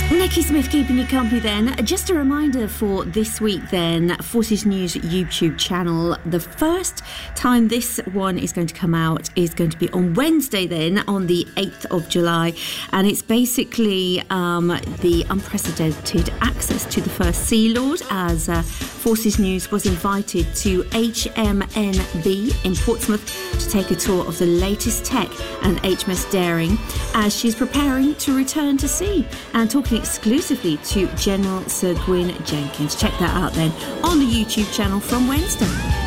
Nikki Smith keeping you company then. Just a reminder for this week then, Forces News YouTube channel. The first time this one is going to come out is going to be on Wednesday then, on the 8th of July. And it's basically the unprecedented access to the First Sea Lord, as Forces News was invited to HMNB in Portsmouth to take a tour of the latest tech and HMS Daring as she's preparing to return to sea, and talking exclusively to General Sir Gwyn Jenkins. Check that out then on the YouTube channel from Wednesday.